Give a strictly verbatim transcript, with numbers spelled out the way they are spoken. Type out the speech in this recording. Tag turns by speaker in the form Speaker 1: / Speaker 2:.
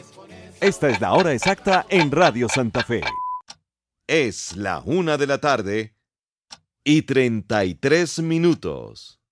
Speaker 1: Esta es la hora exacta en Radio Santa Fe.
Speaker 2: Es la una de la tarde y treinta y tres minutos.